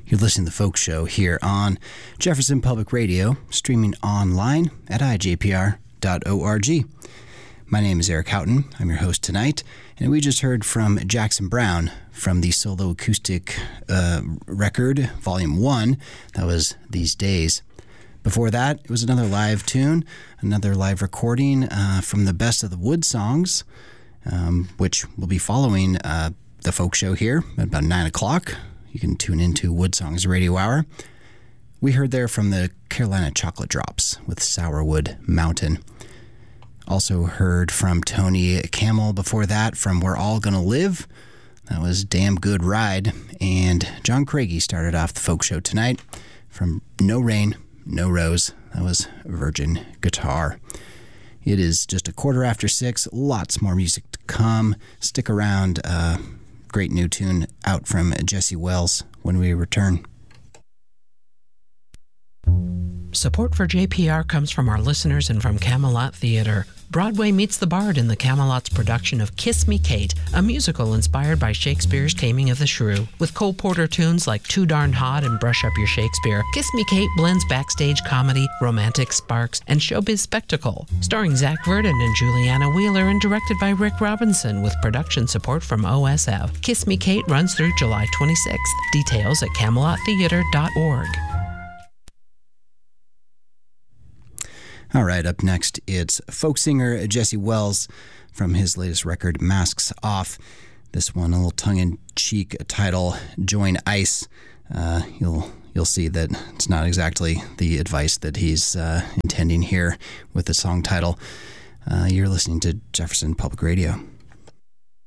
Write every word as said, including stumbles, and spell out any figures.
You're listening to The Folk Show here on Jefferson Public Radio, streaming online at I J P R dot org. My name is Eric Houghton. I'm your host tonight, and we just heard from Jackson Browne from the solo acoustic uh, record, Volume one. That was These Days. Before that, it was another live tune, another live recording uh, from the Best of the Wood songs, um, which will be following uh, The Folk Show here at about nine o'clock. You can tune into Wood Songs Radio Hour. We heard there from the Carolina Chocolate Drops with Sourwood Mountain. Also heard from Tony Camel before that from We're All Gonna Live. That was Damn Good Ride. And John Craigie started off the folk show tonight from No Rain, No Rose. That was Virgin Guitar. It is just a quarter after six. Lots more music to come. Stick around. Uh, great new tune out from Jesse Wells when we return. Support for J P R comes from our listeners and from Camelot Theater. Broadway meets the Bard in the Camelot's production of Kiss Me Kate, a musical inspired by Shakespeare's Taming of the Shrew. With Cole Porter tunes like Too Darn Hot and Brush Up Your Shakespeare, Kiss Me Kate blends backstage comedy, romantic sparks, and showbiz spectacle. Starring Zach Verdon and Juliana Wheeler and directed by Rick Robinson with production support from O S F. Kiss Me Kate runs through July twenty-sixth. Details at camelot theater dot org. All right, up next, it's folk singer Jesse Wells from his latest record, Masks Off. This one, a little tongue-in-cheek title, Join Ice. Uh, you'll you'll see that it's not exactly the advice that he's uh, intending here with the song title. Uh, you're listening to Jefferson Public Radio.